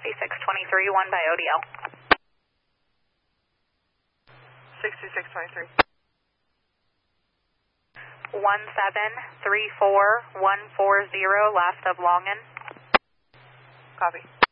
6623, 1 by ODL. 6623. 1734140, last of Longin. Copy.